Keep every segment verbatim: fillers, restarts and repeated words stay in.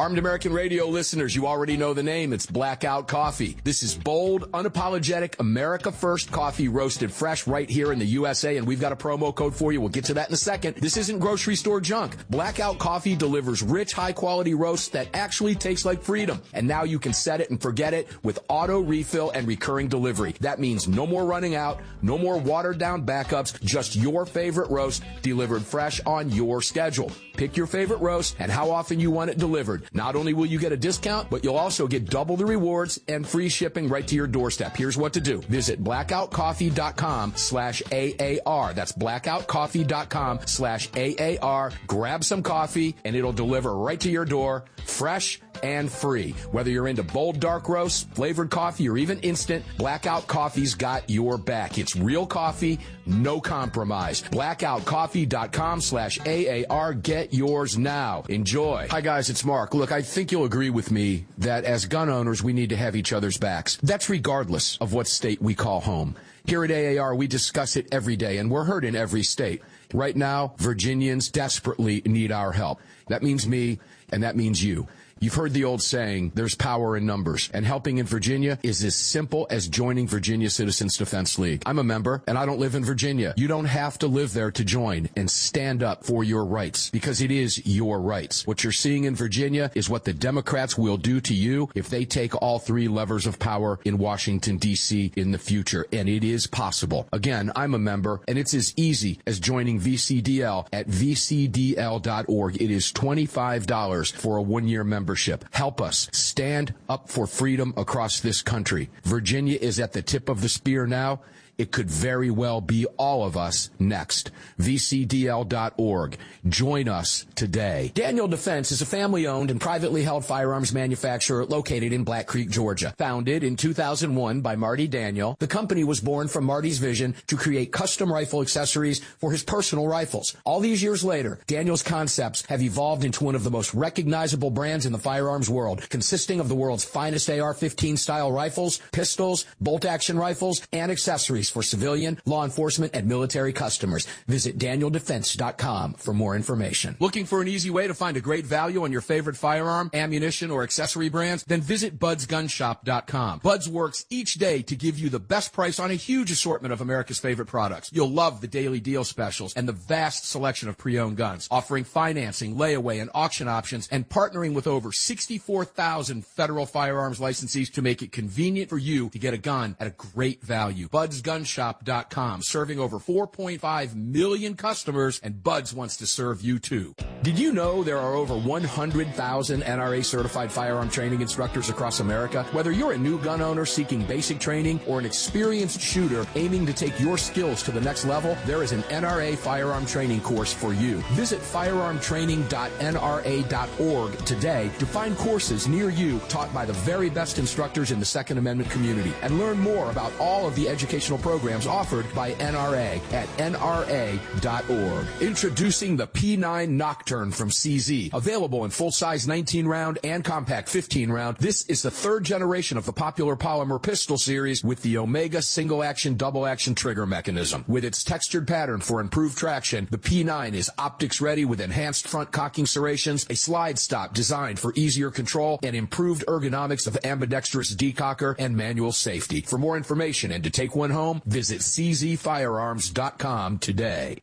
Armed American Radio listeners, you already know the name. It's Blackout Coffee. This is bold, unapologetic, America First coffee roasted fresh right here in the U S A, and we've got a promo code for you. We'll get to that in a second. This isn't grocery store junk. Blackout Coffee delivers rich, high-quality roasts that actually taste like freedom. And now you can set it and forget it with auto refill and recurring delivery. That means no more running out, no more watered-down backups, just your favorite roast delivered fresh on your schedule. Pick your favorite roast and how often you want it delivered. Not only will you get a discount, but you'll also get double the rewards and free shipping right to your doorstep. Here's what to do. Visit blackoutcoffee.com slash AAR. That's blackoutcoffee.com slash AAR. Grab some coffee, and it'll deliver right to your door, fresh and free. Whether you're into bold dark roasts, flavored coffee, or even instant, Blackout Coffee's got your back. It's real coffee, no compromise. blackoutcoffee.com slash AAR. Get yours now. Enjoy. Hi, guys. It's Mark. Look, I think you'll agree with me that as gun owners, we need to have each other's backs. That's regardless of what state we call home. Here at A A R, we discuss it every day, and we're heard in every state. Right now, Virginians desperately need our help. That means me, and that means you. You've heard the old saying, there's power in numbers, and helping in Virginia is as simple as joining Virginia Citizens Defense League. I'm a member, and I don't live in Virginia. You don't have to live there to join and stand up for your rights, because it is your rights. What you're seeing in Virginia is what the Democrats will do to you if they take all three levers of power in Washington, D C in the future, and it is possible. Again, I'm a member, and it's as easy as joining V C D L at v c d l dot org. It is twenty-five dollars for a one-year membership. Help us stand up for freedom across this country. Virginia is at the tip of the spear now. It could very well be all of us next. v c d l dot org. Join us today. Daniel Defense is a family-owned and privately held firearms manufacturer located in Black Creek, Georgia. Founded in two thousand one by Marty Daniel, the company was born from Marty's vision to create custom rifle accessories for his personal rifles. All these years later, Daniel's concepts have evolved into one of the most recognizable brands in the firearms world, consisting of the world's finest A R fifteen style rifles, pistols, bolt-action rifles, and accessories for civilian, law enforcement, and military customers. Visit daniel defense dot com for more information. Looking for an easy way to find a great value on your favorite firearm, ammunition, or accessory brands? Then visit buds gun shop dot com. Buds works each day to give you the best price on a huge assortment of America's favorite products. You'll love the daily deal specials and the vast selection of pre-owned guns, offering financing, layaway, and auction options, and partnering with over sixty-four thousand federal firearms licensees to make it convenient for you to get a gun at a great value. buds gun shop dot com, serving over four point five million customers, and Buds wants to serve you too. Did you know there are over one hundred thousand N R A certified firearm training instructors across America? Whether you're a new gun owner seeking basic training or an experienced shooter aiming to take your skills to the next level, there is an N R A firearm training course for you. Visit firearm training dot n r a dot org today to find courses near you taught by the very best instructors in the Second Amendment community, and learn more about all of the educational programs offered by N R A at n r a dot org. Introducing the P nine Nocturne from C Z. Available in full-size nineteen round and compact fifteen round, this is the third generation of the popular polymer pistol series with the Omega single-action, double-action trigger mechanism. With its textured pattern for improved traction, the P nine is optics-ready with enhanced front cocking serrations, a slide stop designed for easier control, and improved ergonomics of ambidextrous decocker and manual safety. For more information and to take one home, visit c z firearms dot com today.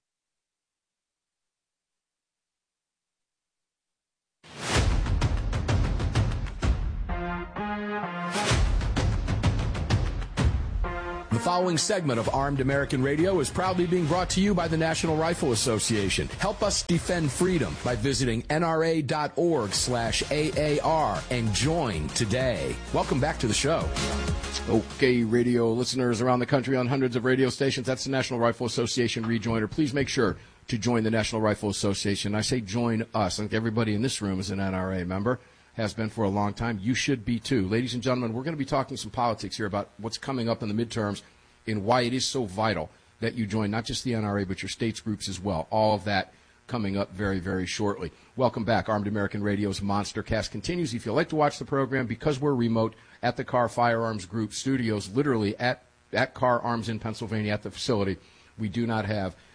The following segment of Armed American Radio is proudly being brought to you by the National Rifle Association. Help us defend freedom by visiting n r a dot org slash A A R and join today. Welcome back to the show. Okay, radio listeners around the country on hundreds of radio stations, that's the National Rifle Association rejoiner. Please make sure to join the National Rifle Association. I say join us. I think everybody in this room is an N R A member, has been for a long time. You should be too. Ladies and gentlemen, we're going to be talking some politics here about what's coming up in the midterms and why it is so vital that you join not just the N R A but your states groups as well. All of that coming up very, very shortly. Welcome back. Armed American Radio's Monster Cast continues. If you'd like to watch the program, because we're remote at the Carr Firearms Group studios, literally at, at Carr Arms in Pennsylvania at the facility, we do not have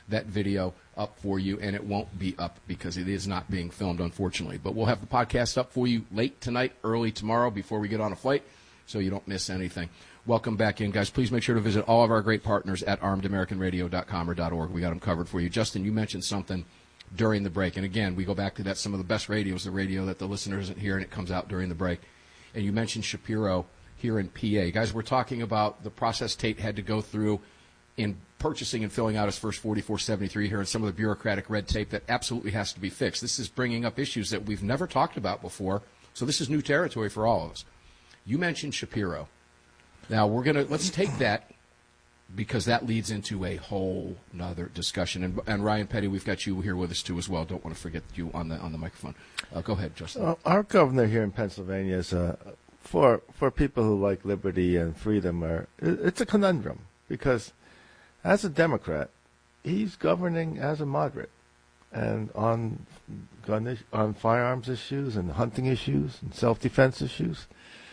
that video up for you, and it won't be up because it is not being filmed, unfortunately. But we'll have the podcast up for you late tonight, early tomorrow before we get on a flight, so you don't miss anything. Welcome back in, guys. Please make sure to visit all of our great partners at armed american radio dot com or .org. We got them covered for you. Justin, you mentioned something during the break, and again, we go back to that. Some of the best radio is the radio that the listener isn't hearing, and it comes out during the break. And you mentioned Shapiro here in P A. Guys, we're talking about the process Tate had to go through in purchasing and filling out his first forty-four seventy-three here, and some of the bureaucratic red tape that absolutely has to be fixed. This is bringing up issues that we've never talked about before, so this is new territory for all of us. You mentioned Shapiro. Now, we're going to, let's take that, because that leads into a whole nother discussion. And, and Ryan Petty, we've got you here with us, too, as well. Don't want to forget you on the on the microphone. Uh, go ahead, Justin. Uh, our governor here in Pennsylvania is, uh, for, for people who like liberty and freedom, are, it's a conundrum, because as a Democrat, he's governing as a moderate, and on gun is- on firearms issues and hunting issues and self-defense issues.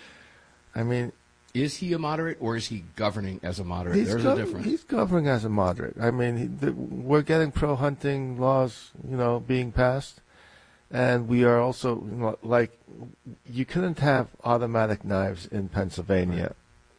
I mean, Is he a moderate, or is he governing as a moderate? he's, There's gov- a difference. he's governing as a moderate. I mean, he, the, we're getting pro-hunting laws, you know, being passed, and we are also, you know, like, you couldn't have automatic knives in Pennsylvania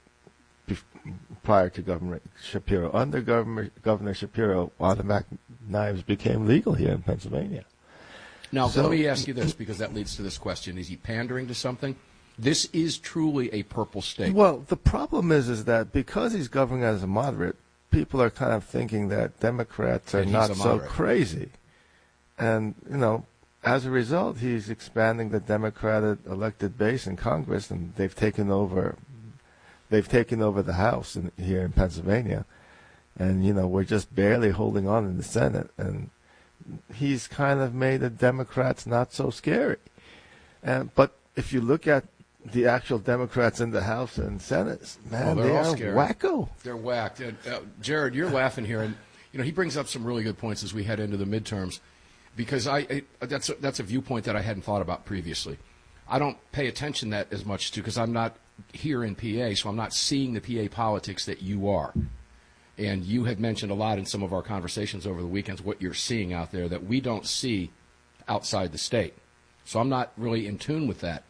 bef- prior to Governor Shapiro. Under Governor, Governor Shapiro, automatic knives became legal here in Pennsylvania. Now, So- let me ask you this, because that leads to this question. Is he pandering to something? This is truly a purple state. Well, the problem is, is that because he's governing as a moderate, people are kind of thinking that Democrats are That he's not a so moderate. crazy. And, you know, as a result, he's expanding the Democratic elected base in Congress, and they've taken over they've taken over the House in, here in Pennsylvania. And, you know, we're just barely holding on in the Senate. And he's kind of made the Democrats not so scary. And, but if you look at the actual Democrats in the House and Senate, man, Oh, they they're all are scary. wacko. They're whacked. And, uh, Jared, you're laughing here, and you know he brings up some really good points as we head into the midterms, because I, I that's a, that's a viewpoint that I hadn't thought about previously. I don't pay attention that as much to, because I'm not here in P A, so I'm not seeing the P A politics that you are. And you have mentioned a lot in some of our conversations over the weekends what you're seeing out there that we don't see outside the state. So I'm not really in tune with that.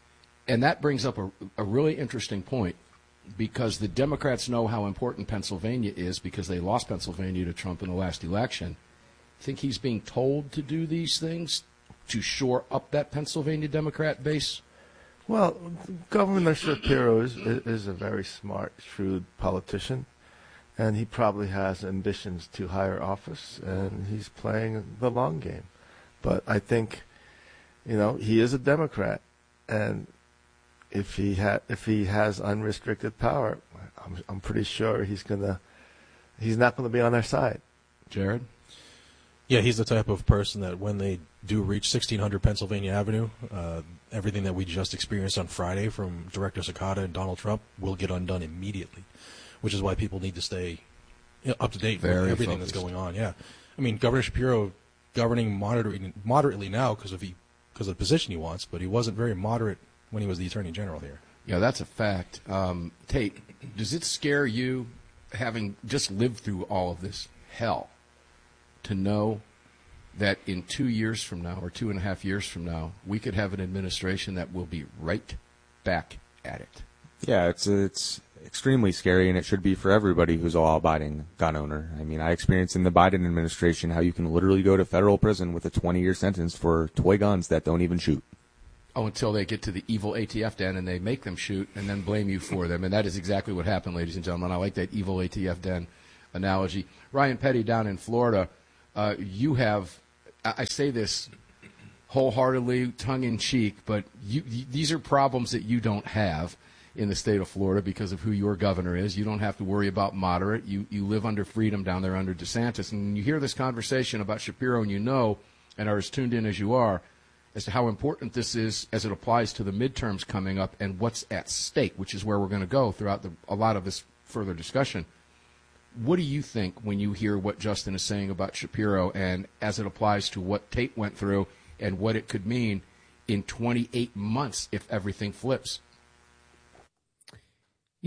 And that brings up a, a really interesting point, because the Democrats know how important Pennsylvania is because they lost Pennsylvania to Trump in the last election. Think he's being told to do these things to shore up that Pennsylvania Democrat base? Well, Governor Shapiro is, is a very smart, shrewd politician, and he probably has ambitions to higher office, and he's playing the long game. But I think, you know, he is a Democrat, and if he ha- if he has unrestricted power, I'm, I'm pretty sure he's gonna he's not going to be on our side. Jared? Yeah, he's the type of person that when they do reach sixteen hundred Pennsylvania Avenue, uh, everything that we just experienced on Friday from Director Sakata and Donald Trump will get undone immediately, which is why people need to stay you know, up to date Very with everything focused. that's going on. Yeah, I mean, Governor Shapiro governing moderately, moderately now because of he because of the position he wants, but he wasn't very moderate when he was the Attorney General here. Yeah, that's a fact. Um, Tate, does it scare you, having just lived through all of this hell, to know that in two years from now or two and a half years from now, we could have an administration that will be right back at it? Yeah, it's it's extremely scary, and it should be for everybody who's a law-abiding gun owner. I mean, I experienced in the Biden administration how you can literally go to federal prison with a twenty-year sentence for toy guns that don't even shoot. Oh, until they get to the evil A T F den and they make them shoot and then blame you for them. And that is exactly what happened, ladies and gentlemen. I like that evil A T F den analogy. Ryan Petty down in Florida, uh, you have, I I say this wholeheartedly, tongue-in-cheek, but you, you, these are problems that you don't have in the state of Florida because of who your governor is. You don't have to worry about moderate. You, you live under freedom down there under DeSantis. And when you hear this conversation about Shapiro and you know, and are as tuned in as you are, as to how important this is as it applies to the midterms coming up and what's at stake, which is where we're going to go throughout the, a lot of this further discussion. What do you think when you hear what Justin is saying about Shapiro and as it applies to what Tate went through and what it could mean in twenty-eight months if everything flips? You know,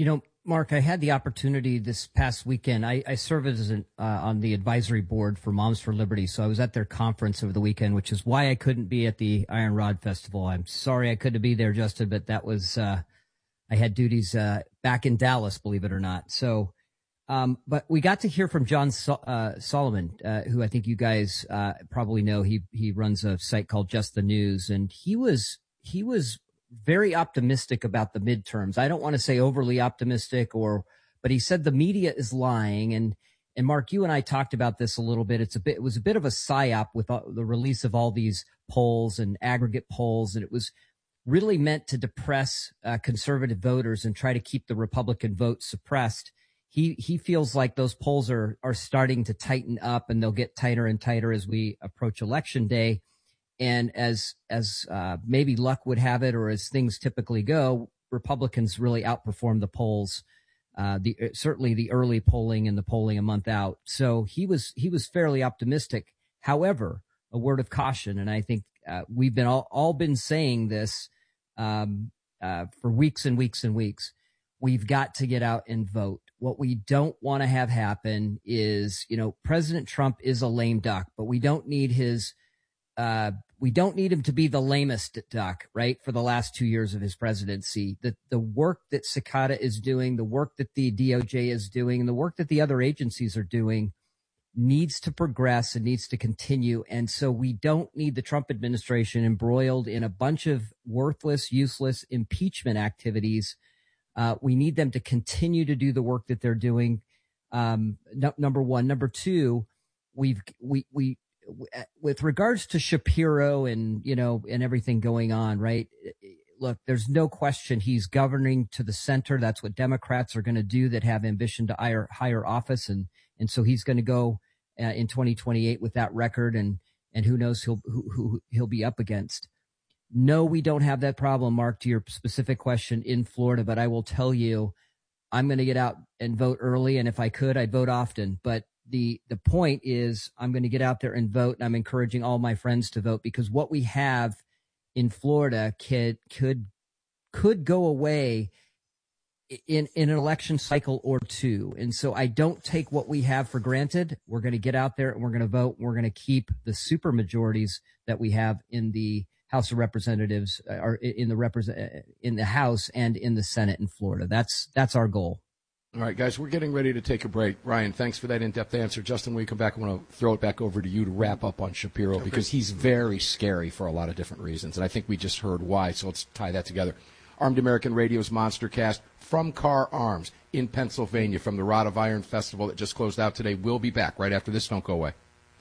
Mark, I had the opportunity this past weekend. I, I serve as an, uh, on the advisory board for Moms for Liberty, so I was at their conference over the weekend, which is why I couldn't be at the Iron Rod Festival. I'm sorry I couldn't be there, Justin, but that was uh, I had duties uh, back in Dallas, believe it or not. So, um, but we got to hear from John so- uh, Solomon, uh, who I think you guys uh, probably know. He he runs a site called Just the News, and he was he was. very optimistic about the midterms. I don't want to say overly optimistic or, but he said the media is lying. And, and Mark, you and I talked about this a little bit. It's a bit, it was a bit of a psyop with all, the release of all these polls and aggregate polls. And it was really meant to depress uh, conservative voters and try to keep the Republican vote suppressed. He, he feels like those polls are, are starting to tighten up, and they'll get tighter and tighter as we approach election day. And as as uh, maybe luck would have it, or as things typically go, Republicans really outperform the polls, uh, the certainly the early polling and the polling a month out. So he was he was fairly optimistic. However, a word of caution, and I think uh, we've been all, all been saying this um, uh, for weeks and weeks and weeks. We've got to get out and vote. What we don't want to have happen is, you know, President Trump is a lame duck, but we don't need his. Uh, we don't need him to be the lamest duck, right? For the last two years of his presidency, the, the work that Cicada is doing, the work that the D O J is doing, and the work that the other agencies are doing needs to progress and needs to continue. And so we don't need the Trump administration embroiled in a bunch of worthless, useless impeachment activities. Uh, we need them to continue to do the work that they're doing. Um, no, number one. Number two, we've, we, we, with regards to Shapiro and, you know, and everything going on, right? Look, there's no question he's governing to the center. That's what Democrats are going to do that have ambition to higher, higher office. And, and so he's going to go uh, in twenty twenty-eight with that record, and, and who knows who, who, who he'll be up against. No, we don't have that problem, Mark, to your specific question in Florida, but I will tell you, I'm going to get out and vote early. And if I could, I'd vote often, but The the point is I'm going to get out there and vote, and I'm encouraging all my friends to vote, because what we have in Florida could could could go away in, in an election cycle or two. And so I don't take what we have for granted. We're going to get out there and we're going to vote. We're going to keep the super majorities that we have in the House of Representatives, or in the represent in the House and in the Senate in Florida. That's that's our goal. All right, guys, we're getting ready to take a break. Ryan, thanks for that in-depth answer. Justin, when we come back, I want to throw it back over to you to wrap up on Shapiro, okay, because he's very scary for a lot of different reasons, and I think we just heard why, so let's tie that together. Armed American Radio's Monster Cast from Carr Arms in Pennsylvania, from the Rod of Iron Festival that just closed out today. We'll be back right after this. Don't go away.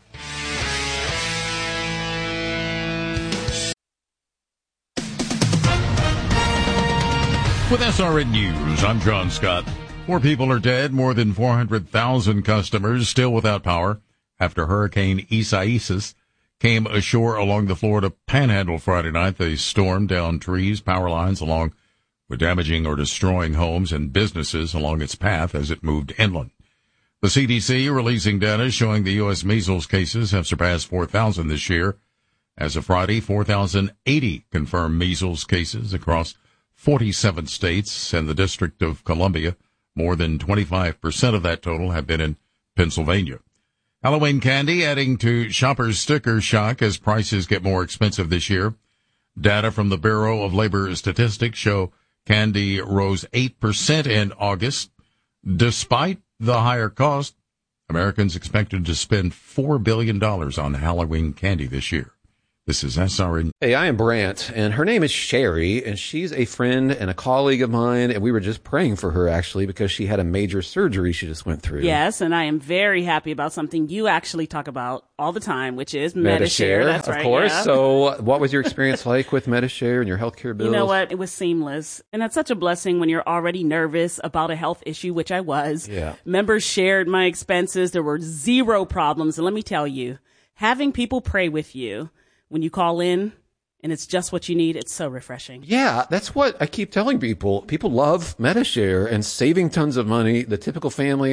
With S R N News, I'm John Scott. Four people are dead, more than four hundred thousand customers still without power after Hurricane Isaias came ashore along the Florida Panhandle Friday night. They stormed down trees, power lines, along with damaging or destroying homes and businesses along its path as it moved inland. The C D C releasing data showing the U S measles cases have surpassed four thousand this year. As of Friday, four thousand eighty confirmed measles cases across forty-seven states and the District of Columbia. More than twenty-five percent of that total have been in Pennsylvania. Halloween candy adding to shoppers' sticker shock as prices get more expensive this year. Data from the Bureau of Labor Statistics show candy rose eight percent in August. Despite the higher cost, Americans expected to spend four billion dollars on Halloween candy this year. This is S R N. Hey, I am Brant, and her name is Sherry, and she's a friend and a colleague of mine, and we were just praying for her, actually, because she had a major surgery she just went through. Yes, and I am very happy about something you actually talk about all the time, which is Medi-Share. That's of right, course. yeah. So what was your experience like with Medi-Share and your healthcare bills? You know what? It was seamless. And that's such a blessing when you're already nervous about a health issue, which I was. Yeah. Members shared my expenses. There were zero problems. And let me tell you, having people pray with you when you call in and it's just what you need, it's so refreshing. Yeah, that's what I keep telling people. People love Medi-Share and saving tons of money. The typical family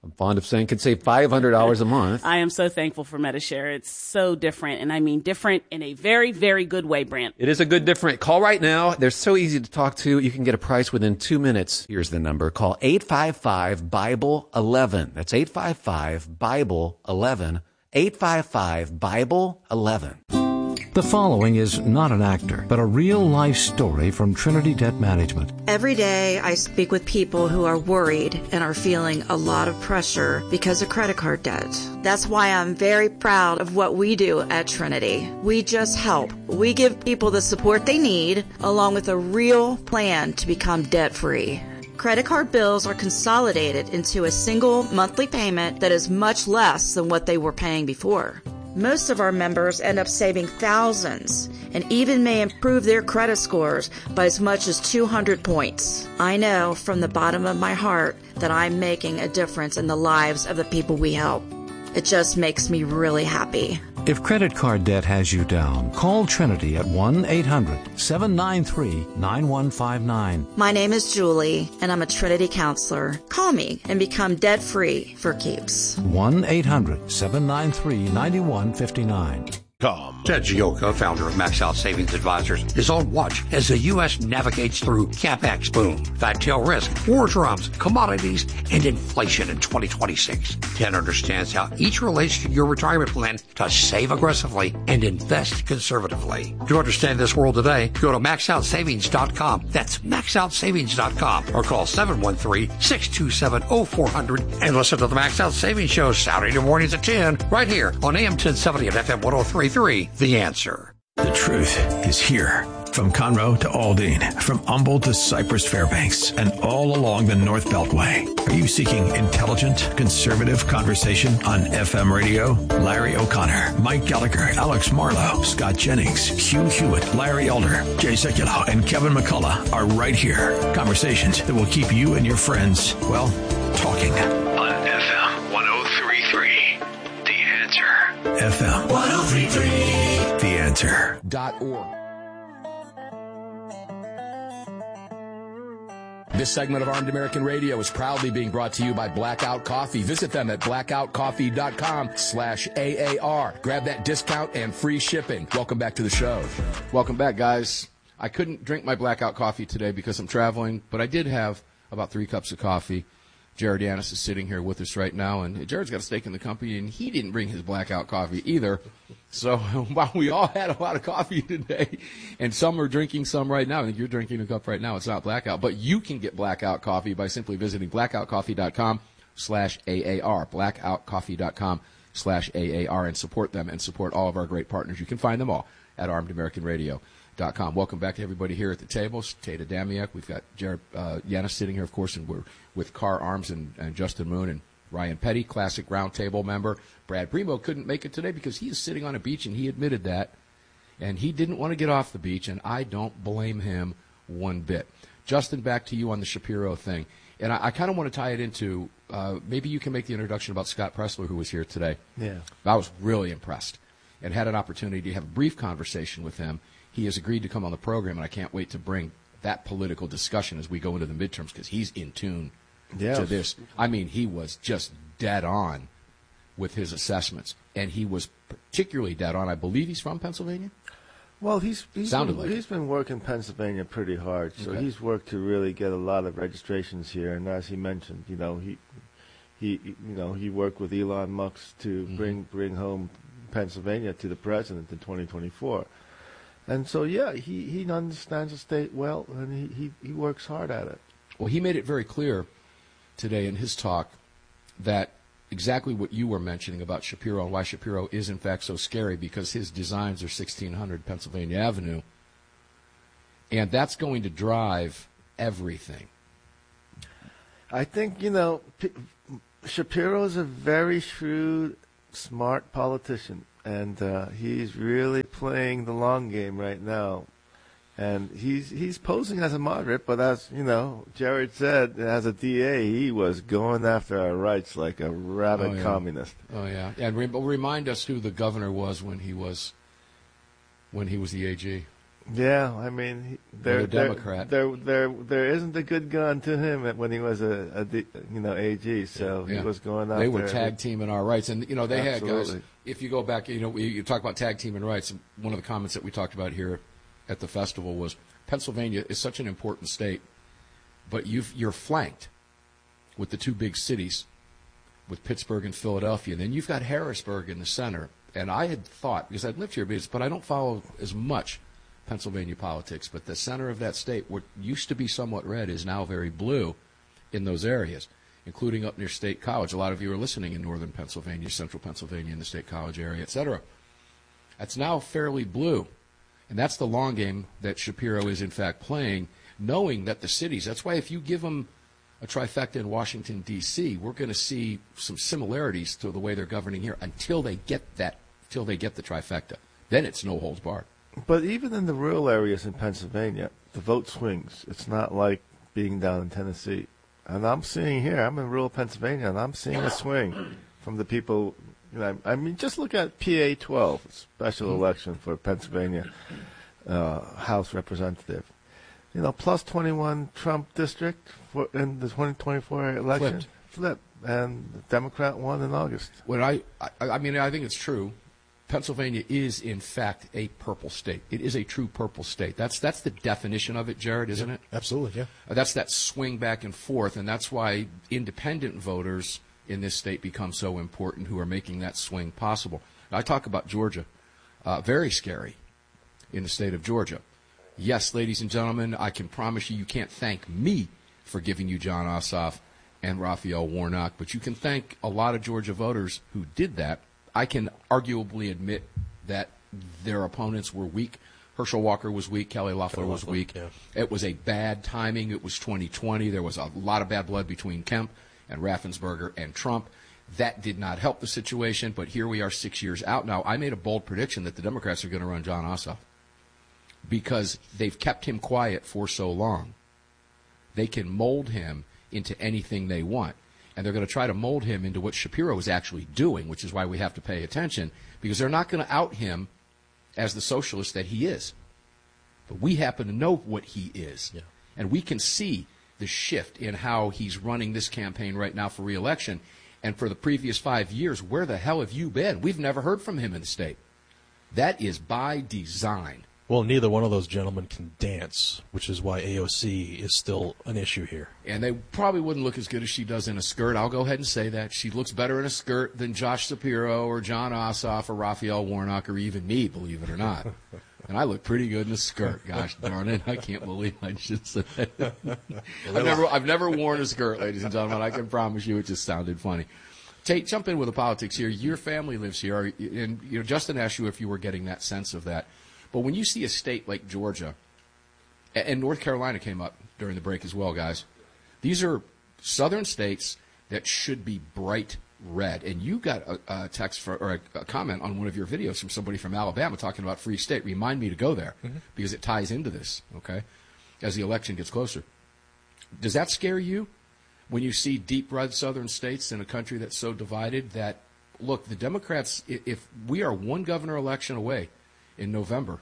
I'm fond of saying, could save five hundred dollars a month. I am so thankful for Medi-Share. It's so different, and I mean different in a very, very good way, Brent. It is a good different. Call right now. They're so easy to talk to. You can get a price within two minutes. Here's the number. Call eight five five, Bible eleven. That's eight five five, Bible eleven. eight five five, Bible eleven. The following is not an actor, but a real-life story from Trinity Debt Management. Every day I speak with people who are worried and are feeling a lot of pressure because of credit card debt. That's why I'm very proud of what we do at Trinity. We just help. We give people the support they need, along with a real plan to become debt-free. Credit card bills are consolidated into a single monthly payment that is much less than what they were paying before. Most of our members end up saving thousands and even may improve their credit scores by as much as two hundred points. I know from the bottom of my heart that I'm making a difference in the lives of the people we help. It just makes me really happy. If credit card debt has you down, call Trinity at one eight hundred, seven nine three, nine one five nine. My name is Julie, and I'm a Trinity counselor. Call me and become debt-free for keeps. one eight hundred, seven nine three, nine one five nine. Ted Gioka, founder of Max Out Savings Advisors, is on watch as the U S navigates through CapEx boom, fat tail risk, war drums, commodities, and inflation in twenty twenty-six. Ted understands how each relates to your retirement plan to save aggressively and invest conservatively. To understand this world today, go to max out savings dot com. That's max out savings dot com or call seven one three, six two seven, zero four zero zero and listen to the Max Out Savings Show Saturday mornings at ten right here on A M ten seventy and F M one oh three point three. The Answer. The truth is here. From Conroe to Aldine, from Humboldt to Cypress Fairbanks, and all along the North Beltway. Are you seeking intelligent, conservative conversation on F M radio? Larry O'Connor, Mike Gallagher, Alex Marlowe, Scott Jennings, Hugh Hewitt, Larry Elder, Jay Sekulow, and Kevin McCullough are right here. Conversations that will keep you and your friends, well, talking. On F M one oh three point three, The Answer. F M one oh three point three, The Answer. Dot org. This segment of Armed American Radio is proudly being brought to you by Blackout Coffee. Visit them at blackout coffee dot com slash A A R. Grab that discount and free shipping. Welcome back to the show. Welcome back, guys. I couldn't drink my Blackout Coffee today because I'm traveling, but I did have about three cups of coffee. Jared Yanis is sitting here with us right now, and Jared's got a stake in the company, and he didn't bring his Blackout Coffee either. So while we all had a lot of coffee today, and some are drinking some right now, I think you're drinking a cup right now. It's not Blackout, but you can get Blackout Coffee by simply visiting blackout coffee dot com slash A A R, blackout coffee dot com slash A A R, and support them and support all of our great partners. You can find them all at armed american radio dot com. Welcome back to everybody here at the table. Tata Damiak, we've got Jared uh, Yanis sitting here, of course, and we're with Carr Arms and, and Justin Moon and Ryan Petty, classic Roundtable member. Brad Primo couldn't make it today because he is sitting on a beach, and he admitted that. And he didn't want to get off the beach, and I don't blame him one bit. Justin, back to you on the Shapiro thing. And I, I kind of want to tie it into, uh, maybe you can make the introduction about Scott Presler, who was here today. Yeah. I was really impressed and had an opportunity to have a brief conversation with him. He has agreed to come on the program, and I can't wait to bring that political discussion as we go into the midterms because he's in tune yes. to this. I mean, he was just dead on with his assessments, and he was particularly dead on. I believe he's from Pennsylvania? Well, he's he's, Sounded been, like he's been working Pennsylvania pretty hard, so okay. he's worked to really get a lot of registrations here. And as he mentioned, you know, he he you know he worked with Elon Musk to mm-hmm. bring bring home Pennsylvania to the president in twenty twenty-four. And so, yeah, he, he understands the state well, and he, he, he works hard at it. Well, he made it very clear today in his talk that exactly what you were mentioning about Shapiro and why Shapiro is, in fact, so scary, because his designs are sixteen hundred Pennsylvania Avenue, and that's going to drive everything. I think, you know, P- Shapiro is a very shrewd, smart politician. And uh, he's really playing the long game right now. And he's he's posing as a moderate, but as, you know, Jared said, as a D A, he was going after our rights like a rabid oh, yeah. communist. Oh, yeah. And re- remind us who the governor was when he was when he was the A G. Yeah, I mean, he, there, a there, Democrat. There, there, there isn't a good gun to him when he was a, a D- you know, A G. So Yeah. he was going out They were there. tag teaming our rights, and you know they Absolutely. had guys. If you go back, you know, we, you talk about tag teaming rights. One of the comments that we talked about here at the festival was Pennsylvania is such an important state, but you've, you're flanked with the two big cities, with Pittsburgh and Philadelphia, and then you've got Harrisburg in the center. And I had thought, because I'd lived here, but I don't follow as much Pennsylvania politics, but the center of that state, what used to be somewhat red, is now very blue in those areas, including up near State College. A lot of you are listening in northern Pennsylvania, central Pennsylvania, in the State College area, et cetera. That's now fairly blue. And that's the long game that Shapiro is, in fact, playing, knowing that the cities, that's why if you give them a trifecta in Washington, D C, we're going to see some similarities to the way they're governing here until they get that, until they get the trifecta. Then it's no holds barred. But even in the rural areas in Pennsylvania, the vote swings. It's not like being down in Tennessee. And I'm seeing here, I'm in rural Pennsylvania, and I'm seeing a swing from the people. You know, I mean, just look at P A twelve, special election for Pennsylvania uh, House representative. You know, plus twenty-one Trump district for, in the twenty twenty-four election. Flipped. Flip. And the Democrat won in August. When I, I, I mean, I think it's true. Pennsylvania is, in fact, a purple state. It is a true purple state. That's that's the definition of it, Jared, isn't Yeah, it? absolutely, yeah. Uh, That's that swing back and forth, and that's why independent voters in this state become so important, who are making that swing possible. Now, I talk about Georgia. Uh, very scary in the state of Georgia. Yes, ladies and gentlemen, I can promise you you can't thank me for giving you Jon Ossoff and Raphael Warnock, but you can thank a lot of Georgia voters who did that. I can arguably admit that their opponents were weak. Herschel Walker was weak. Kelly Loeffler was Loeffler, weak. yeah. It was a bad timing. It was twenty twenty. There was a lot of bad blood between Kemp and Raffensperger and Trump. That did not help the situation, but here we are six years out now. I made a bold prediction that the Democrats are going to run Jon Ossoff because they've kept him quiet for so long. They can mold him into anything they want. And they're going to try to mold him into what Shapiro is actually doing, which is why we have to pay attention, because they're not going to out him as the socialist that he is. But we happen to know what he is. Yeah. And we can see the shift in how he's running this campaign right now for re-election. And for the previous five years, where the hell have you been? We've never heard from him in the state. That is by design. Well, neither one of those gentlemen can dance, which is why A O C is still an issue here. And they probably wouldn't look as good as she does in a skirt. I'll go ahead and say that. She looks better in a skirt than Josh Shapiro or Jon Ossoff or Raphael Warnock or even me, believe it or not. And I look pretty good in a skirt. Gosh darn it. I can't believe I just said that. I've never, I've never worn a skirt, ladies and gentlemen. I can promise you it just sounded funny. Tate, jump in with the politics here. Your family lives here. Are, and you know, Justin asked you if you were getting that sense of that. But when you see a state like Georgia, and North Carolina came up during the break as well, guys, these are southern states that should be bright red. And you got a, a text for, or a, a comment on one of your videos from somebody from Alabama talking about Free State. Remind me to go there mm-hmm. because it ties into this, okay, as the election gets closer. Does that scare you when you see deep red southern states in a country that's so divided that, look, the Democrats, if we are one governor election away in November,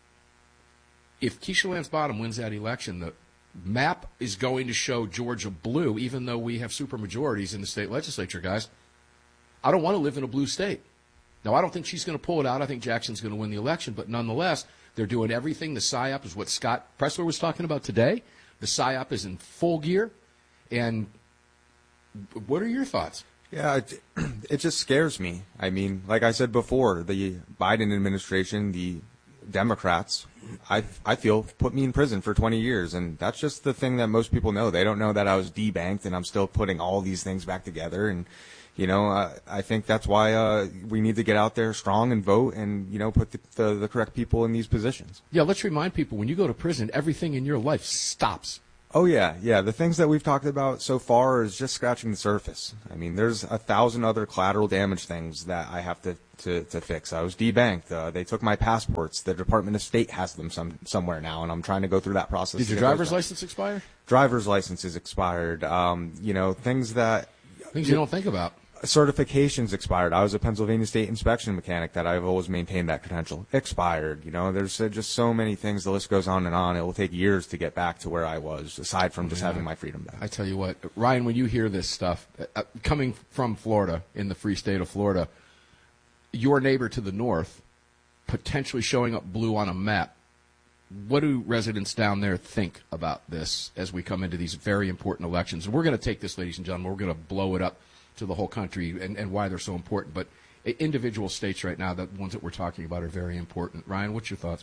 if Keisha Lance Bottom wins that election, the map is going to show Georgia blue, even though we have supermajorities in the state legislature, guys. I don't want to live in a blue state. Now, I don't think she's going to pull it out. I think Jackson's going to win the election. But nonetheless, they're doing everything. The PSYOP is what Scott Pressler was talking about today. The PSYOP is in full gear. And what are your thoughts? Yeah, it, it just scares me. I mean, like I said before, the Biden administration, the Democrats, I I feel put me in prison for twenty years, and that's just the thing that most people know. They don't know that I was debanked, and I'm still putting all these things back together. And you know, uh, I think that's why uh, we need to get out there strong and vote, and you know, put the, the the correct people in these positions. Yeah, let's remind people: when you go to prison, everything in your life stops. Oh, yeah, yeah. The things that we've talked about so far is just scratching the surface. I mean, there's a thousand other collateral damage things that I have to, to, to fix. I was debanked. Uh, they took my passports. The Department of State has them some somewhere now, and I'm trying to go through that process. Did your driver's license expire? Driver's license is expired. Um, you know, things that... Things you don't think about. certifications expired. I was a Pennsylvania State inspection mechanic that I've always maintained that credential. Expired. You know, there's uh, just so many things. The list goes on and on. It will take years to get back to where I was, aside from just yeah. having my freedom back. I tell you what, Ryan, when you hear this stuff, uh, coming from Florida, in the free state of Florida, your neighbor to the north potentially showing up blue on a map, what do residents down there think about this as we come into these very important elections? And we're going to take this, ladies and gentlemen, we're going to blow it up to the whole country and, and why they're so important. But individual states right now, the ones that we're talking about, are very important. Ryan, what's your thoughts?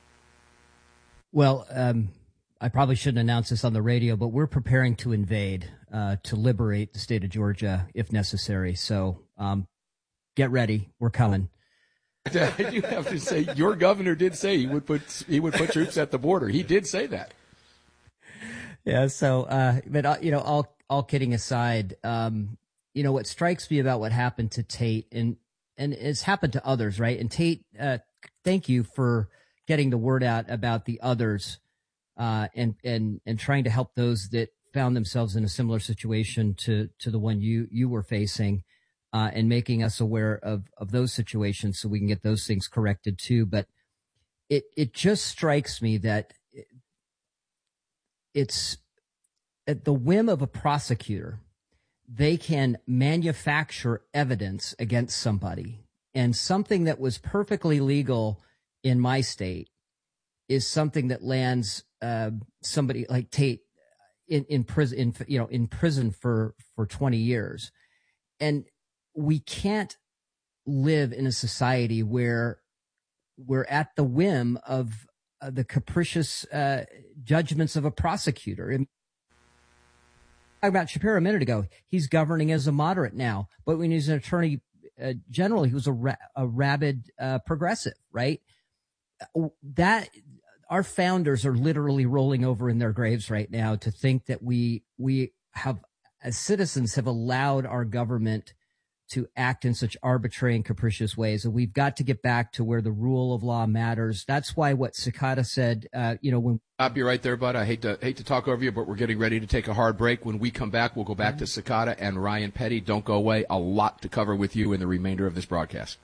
Well, um, I probably shouldn't announce this on the radio, but we're preparing to invade, uh, to liberate the state of Georgia if necessary. So um, get ready. We're coming. You have to say, your governor did say he would put he would put troops at the border. He did say that. Yeah. So, uh, but uh, you know, all all kidding aside, um, you know, what strikes me about what happened to Tate, and and it's happened to others, right? And Tate, uh, thank you for getting the word out about the others, uh, and and and trying to help those that found themselves in a similar situation to to the one you you were facing. Uh, and making us aware of, of those situations so we can get those things corrected too. But it it just strikes me that it's at the whim of a prosecutor. They can manufacture evidence against somebody, and something that was perfectly legal in my state is something that lands uh, somebody like Tate in, in prison, in, you know, in prison for, for twenty years. And we can't live in a society where we're at the whim of uh, the capricious uh, judgments of a prosecutor. And about Shapiro a minute ago, he's governing as a moderate now, but when he's an attorney uh, general, he was a, ra- a rabid uh, progressive, right? That our founders are literally rolling over in their graves right now to think that we we have, as citizens, have allowed our government to act in such arbitrary and capricious ways. And we've got to get back to where the rule of law matters. That's why what Cicada said, uh, you know, when I'll be right there, bud. I hate to hate to talk over you, but we're getting ready to take a hard break. When we come back, we'll go back to Cicada and Ryan Petty. Don't go away. A lot to cover with you in the remainder of this broadcast.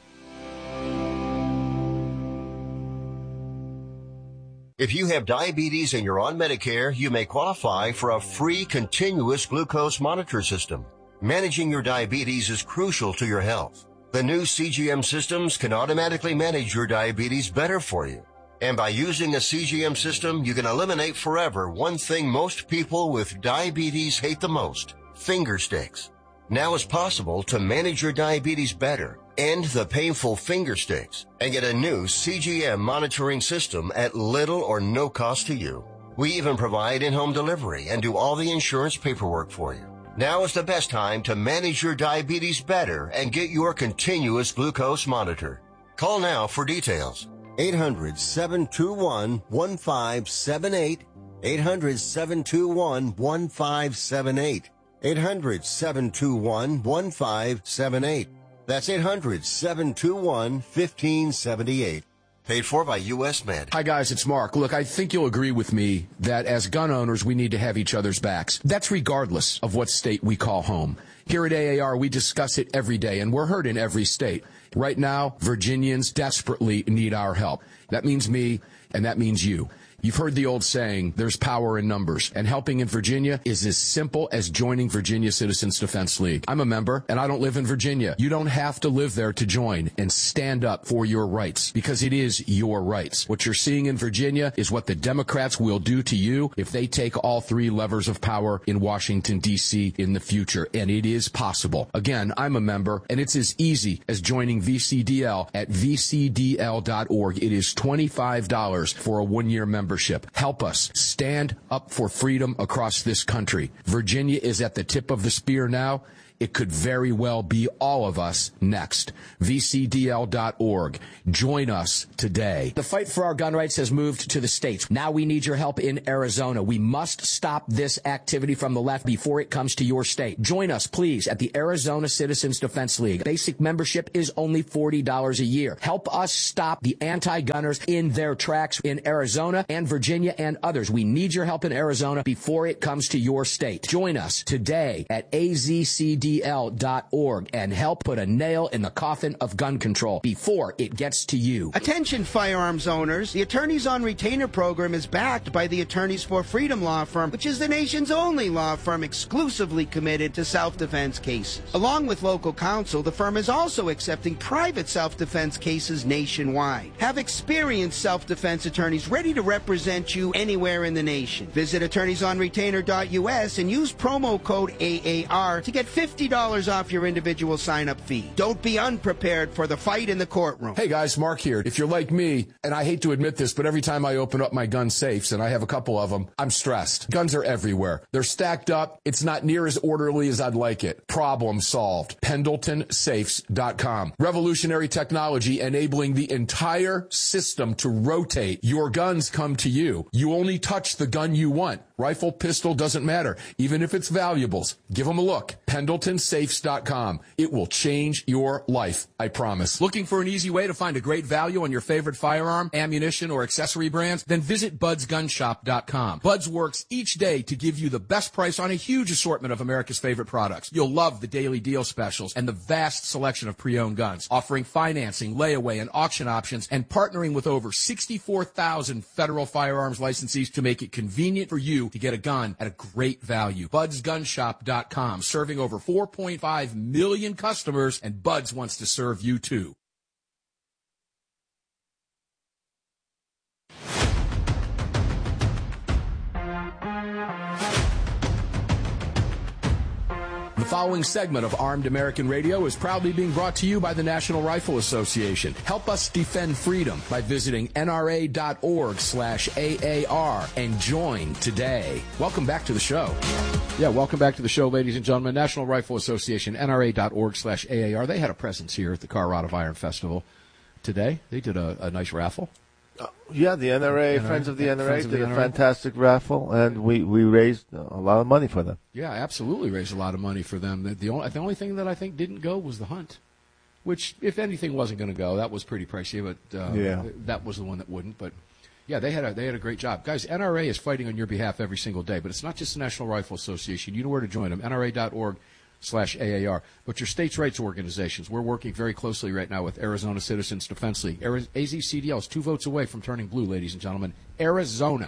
If you have diabetes and you're on Medicare, you may qualify for a free continuous glucose monitor system. Managing your diabetes is crucial to your health. The new C G M systems can automatically manage your diabetes better for you. And by using a C G M system, you can eliminate forever one thing most people with diabetes hate the most: finger sticks. Now it's possible to manage your diabetes better, end the painful finger sticks, and get a new C G M monitoring system at little or no cost to you. We even provide in-home delivery and do all the insurance paperwork for you. Now is the best time to manage your diabetes better and get your continuous glucose monitor. Call now for details. eight hundred, seven two one, one five seven eight. eight hundred, seven two one, one five seven eight. eight hundred, seven two one, one five seven eight. That's eight hundred, seven two one, one five seven eight. Paid for by U S Med. Hi, guys, it's Mark. Look, I think you'll agree with me that as gun owners, we need to have each other's backs. That's regardless of what state we call home. Here at A A R, we discuss it every day, and we're heard in every state. Right now, Virginians desperately need our help. That means me, and that means you. You've heard the old saying, there's power in numbers, and helping in Virginia is as simple as joining Virginia Citizens Defense League. I'm a member, and I don't live in Virginia. You don't have to live there to join and stand up for your rights, because it is your rights. What you're seeing in Virginia is what the Democrats will do to you if they take all three levers of power in Washington, D C in the future, and it is possible. Again, I'm a member, and it's as easy as joining V C D L at v c d l dot org. It is twenty-five dollars for a one-year membership. Help us stand up for freedom across this country. Virginia is at the tip of the spear now. It could very well be all of us next. v c d l dot org. Join us today. The fight for our gun rights has moved to the states. Now we need your help in Arizona. We must stop this activity from the left before it comes to your state. Join us, please, at the Arizona Citizens Defense League. Basic membership is only forty dollars a year. Help us stop the anti-gunners in their tracks in Arizona and Virginia and others. We need your help in Arizona before it comes to your state. Join us today at A Z C D L dot org and help put a nail in the coffin of gun control before it gets to you. Attention firearms owners, the Attorneys on Retainer program is backed by the Attorneys for Freedom law firm, which is the nation's only law firm exclusively committed to self-defense cases. Along with local counsel, the firm is also accepting private self-defense cases nationwide. Have experienced self-defense attorneys ready to represent you anywhere in the nation. Visit attorneys on retainer dot U S and use promo code A A R to get fifty dollars off your individual sign-up fee. Don't be unprepared for the fight in the courtroom. Hey guys, Mark here. If you're like me, and I hate to admit this, but every time I open up my gun safes, and I have a couple of them, I'm stressed. Guns are everywhere. They're stacked up. It's not near as orderly as I'd like it. Problem solved. Pendleton Safes dot com. Revolutionary technology enabling the entire system to rotate. Your guns come to you. You only touch the gun you want. Rifle, pistol, doesn't matter. Even if it's valuables. Give them a look. Pendleton Safes dot com. It will change your life, I promise. Looking for an easy way to find a great value on your favorite firearm, ammunition, or accessory brands? Then visit Buds Gun Shop dot com. Buds works each day to give you the best price on a huge assortment of America's favorite products. You'll love the daily deal specials and the vast selection of pre-owned guns, offering financing, layaway, and auction options, and partnering with over sixty-four thousand federal firearms licensees to make it convenient for you to get a gun at a great value. Buds Gun Shop dot com, serving over four point five million customers, and Buds wants to serve you too. The following segment of Armed American Radio is proudly being brought to you by the National Rifle Association. Help us defend freedom by visiting N R A dot org slash A A R and join today. Welcome back to the show. Yeah, welcome back to the show, ladies and gentlemen. National Rifle Association, N R A dot org slash A A R. They had a presence here at the Colorado Iron Festival today. They did a, a nice raffle. Uh, yeah, the N R A, N R A Friends of the N R A Friends of did the a N R A. fantastic raffle, and we, we raised a lot of money for them. Yeah, absolutely raised a lot of money for them. The, the, only, the only thing that I think didn't go was the hunt, which, if anything, wasn't going to go. That was pretty pricey, but uh, Yeah. that was the one that wouldn't. But, yeah, they had a, they had a great job. Guys, N R A is fighting on your behalf every single day, but it's not just the National Rifle Association. You know where to join them, N R A dot org slash A A R. But your states' rights organizations, we're working very closely right now with Arizona Citizens Defense League. A Z C D L is two votes away from turning blue, ladies and gentlemen. Arizona,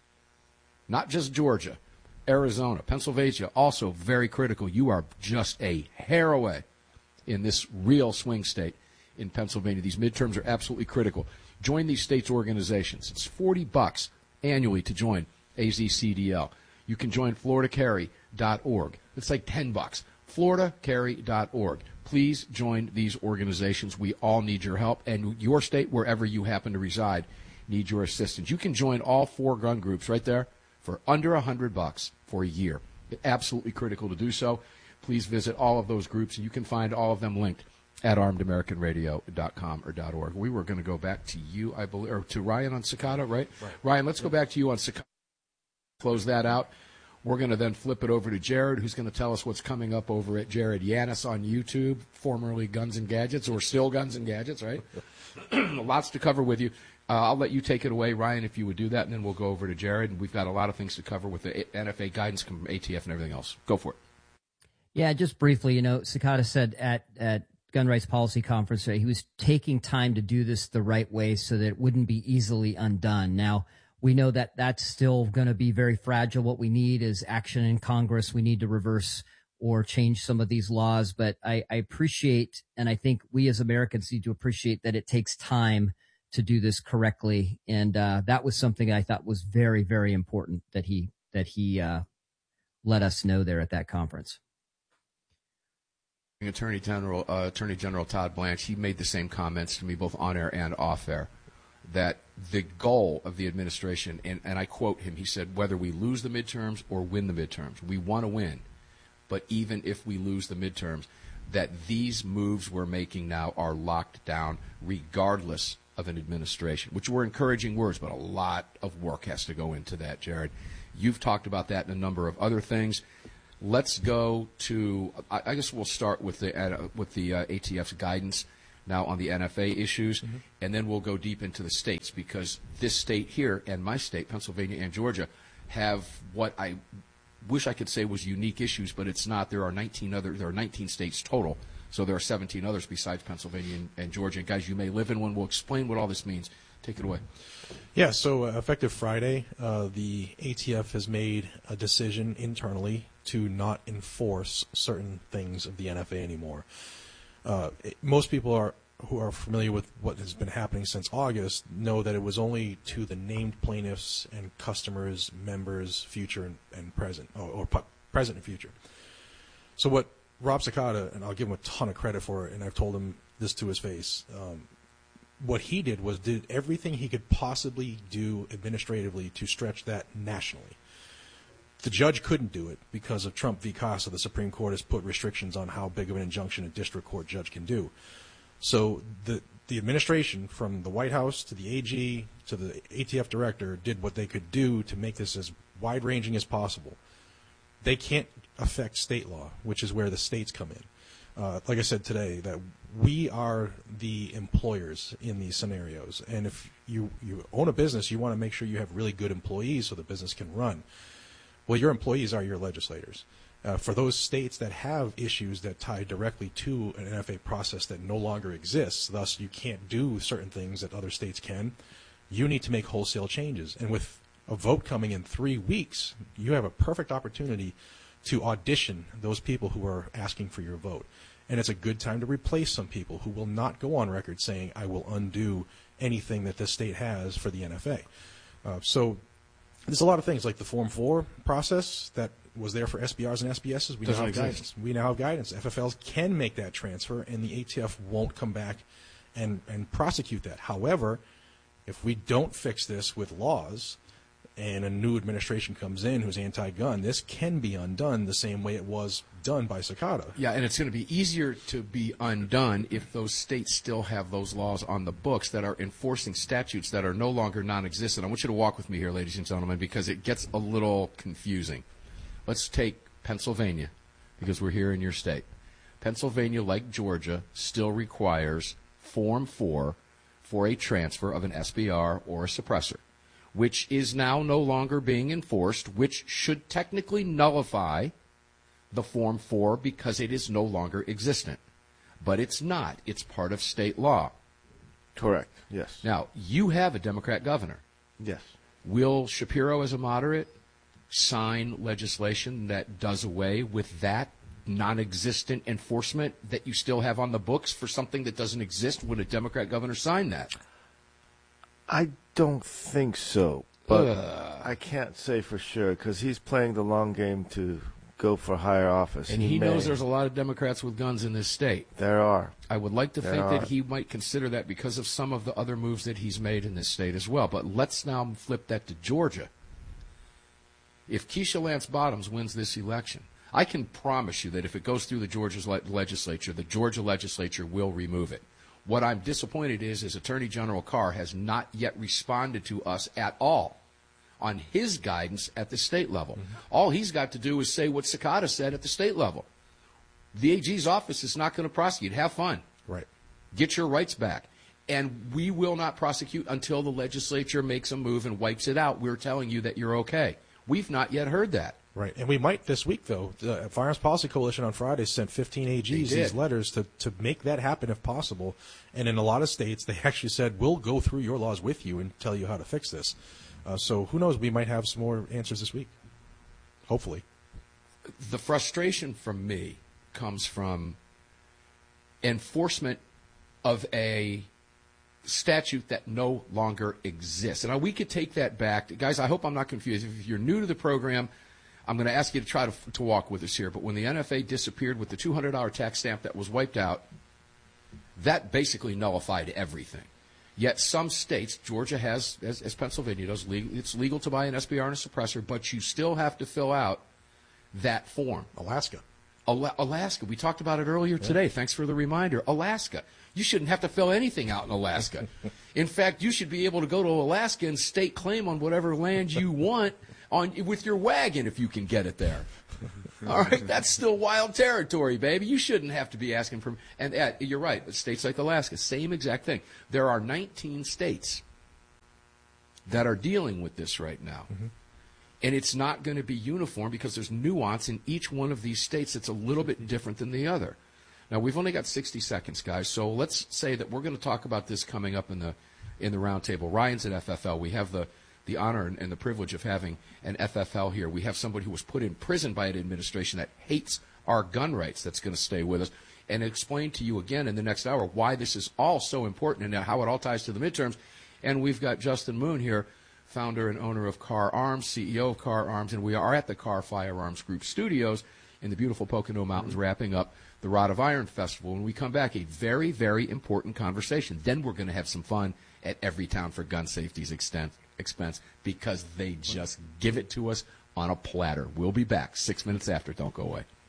not just Georgia, Arizona. Pennsylvania, also very critical. You are just a hair away in this real swing state in Pennsylvania. These midterms are absolutely critical. Join these states' organizations. It's forty bucks annually to join A Z C D L. You can join Florida Carry dot org. It's like ten bucks. Florida Carry dot org. Please join these organizations. We all need your help, and your state, wherever you happen to reside, needs your assistance. You can join all four gun groups right there for under a hundred bucks for a year. It's absolutely critical to do so. Please visit all of those groups, and you can find all of them linked at armed american radio dot com or .org. We were going to go back to you, I believe, or to Ryan on Cicada, right? right. Ryan, let's go back to you on Cicada. Close that out. We're going to then flip it over to Jared, who's going to tell us what's coming up over at Jared Yanis on YouTube, formerly Guns and Gadgets, or still Guns and Gadgets, right? Lots to cover with you. Uh, I'll let you take it away, Ryan, if you would do that, and then we'll go over to Jared. And we've got a lot of things to cover with the N F A guidance from A T F and everything else. Go for it. Yeah, just briefly, you know, Cicada said at, at Gun Rights Policy Conference today, he was taking time to do this the right way so that it wouldn't be easily undone. Now, we know that that's still going to be very fragile. What we need is action in Congress. We need to reverse or change some of these laws. But I, I appreciate, and I think we as Americans need to appreciate that it takes time to do this correctly. And uh, that was something I thought was very, very important that he that he uh, let us know there at that conference. Attorney General uh, Attorney General Todd Blanche, he made the same comments to me both on air and off air, that the goal of the administration, and, and I quote him, he said, whether we lose the midterms or win the midterms, we want to win, but even if we lose the midterms, that these moves we're making now are locked down regardless of an administration, which were encouraging words, but a lot of work has to go into that, Jared. You've talked about that in a number of other things. Let's go to, I, I guess we'll start with the, uh, with the uh, A T F's guidance now on the N F A issues, mm-hmm. and then we'll go deep into the states, because this state here and my state, Pennsylvania and Georgia, have what I wish I could say was unique issues, but it's not. There are nineteen other. There are nineteen states total, so there are seventeen others besides Pennsylvania and, and Georgia. And guys, you may live in one. We'll explain what all this means. Take it away. Yeah, so uh, effective Friday, uh, the A T F has made a decision internally to not enforce certain things of the N F A anymore. Uh, it, most people are who are familiar with what has been happening since August know that it was only to the named plaintiffs and customers, members, future and, and present, or, or pu- present and future. So what Rob Cicada, and I'll give him a ton of credit for it, and I've told him this to his face, um, what he did was did everything he could possibly do administratively to stretch that nationally. The judge couldn't do it because of Trump v. Casa. The Supreme Court has put restrictions on how big of an injunction a district court judge can do. So the the administration, from the White House to the A G to the A T F director, did what they could do to make this as wide-ranging as possible. They can't affect state law, which is where the states come in. Uh, like I said today, that we are the employers in these scenarios. And if you, you own a business, you want to make sure you have really good employees so the business can run. Well, your employees are your legislators. Uh, for those states that have issues that tie directly to an N F A process that no longer exists, thus you can't do certain things that other states can, you need to make wholesale changes. And with a vote coming in three weeks, you have a perfect opportunity to audition those people who are asking for your vote. And it's a good time to replace some people who will not go on record saying, I will undo anything that this state has for the N F A. Uh, so there's a lot of things like the Form four process that was there for S B Rs and S B Ss. We now have guidance. We now have guidance. F F Ls can make that transfer, and the A T F won't come back and, and prosecute that. However, if we don't fix this with laws and a new administration comes in who's anti-gun, this can be undone the same way it was done by Cicada. Yeah, and it's going to be easier to be undone if those states still have those laws on the books that are enforcing statutes that are no longer non-existent. I want you to walk with me here, ladies and gentlemen, because it gets a little confusing. Let's take Pennsylvania, because we're here in your state. Pennsylvania, like Georgia, still requires Form four for a transfer of an S B R or a suppressor, which is now no longer being enforced, which should technically nullify the Form four because it is no longer existent. But it's not. It's part of state law. Correct, yes. Now, you have a Democrat governor. Yes. Will Shapiro, as a moderate, sign legislation that does away with that non-existent enforcement that you still have on the books for something that doesn't exist? Would a Democrat governor sign that? I don't think so, but Ugh. I can't say for sure because he's playing the long game to go for higher office. And he, he knows there's a lot of Democrats with guns in this state. There are. I would like to there think are. that he might consider that because of some of the other moves that he's made in this state as well. But let's now flip that to Georgia. If Keisha Lance Bottoms wins this election, I can promise you that if it goes through the Georgia legislature, the Georgia legislature will remove it. What I'm disappointed is, is Attorney General Carr has not yet responded to us at all on his guidance at the state level. Mm-hmm. All he's got to do is say what Cicada said at the state level. The A G's office is not going to prosecute. Have fun. Right. Get your rights back. And we will not prosecute until the legislature makes a move and wipes it out. We're telling you that you're okay. We've not yet heard that. Right, and we might this week, though. The Firearms Policy Coalition on Friday sent fifteen A Gs these letters to, to make that happen if possible. And in a lot of states, they actually said, we'll go through your laws with you and tell you how to fix this. Uh, so who knows, we might have some more answers this week, hopefully. The frustration from me comes from enforcement of a statute that no longer exists. And we could take that back. Guys, I hope I'm not confused. If you're new to the program, I'm going to ask you to try to, to walk with us here. But when the N F A disappeared with the two hundred dollars tax stamp that was wiped out, that basically nullified everything. Yet some states, Georgia has, as, as Pennsylvania does, legal, it's legal to buy an S B R and a suppressor, but you still have to fill out that form. Alaska. Ala- Alaska. We talked about it earlier today. Yeah. Thanks for the reminder. Alaska. You shouldn't have to fill anything out in Alaska. In fact, you should be able to go to Alaska and stake claim on whatever land you want on with your wagon if you can get it there. All right, that's still wild territory, baby. You shouldn't have to be asking for. And uh, you're right. States like Alaska, same exact thing. There are nineteen states that are dealing with this right now. Mm-hmm. And it's not going to be uniform because there's nuance in each one of these states that's a little bit different than the other. Now, we've only got sixty seconds, guys, so let's say that we're going to talk about this coming up in the in the roundtable. Ryan's at F F L. We have the, the honor and, and the privilege of having an F F L here. We have somebody who was put in prison by an administration that hates our gun rights that's going to stay with us and explain to you again in the next hour why this is all so important and how it all ties to the midterms. And we've got Justin Moon here, founder and owner of Car Arms, C E O of Car Arms, and we are at the Car Firearms Group Studios in the beautiful Pocono Mountains wrapping up the Rod of Iron Festival. When we come back, a very, very important conversation. Then we're going to have some fun at Everytown for Gun Safety's extent, expense because they just give it to us on a platter. We'll be back six minutes after. Don't go away.